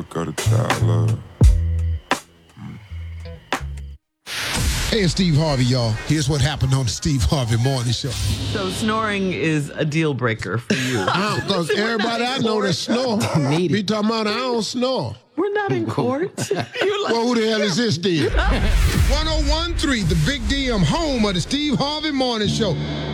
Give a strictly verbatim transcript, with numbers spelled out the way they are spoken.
work or the child love. Hey, it's Steve Harvey, y'all. Here's what happened on the Steve Harvey Morning Show. So snoring is a deal breaker for you. Because everybody I know that snore, be talking about I don't snore. We're not in court. You're like, Well, who the hell is this then? one oh one point three, the Big D M, home of the Steve Harvey Morning Show.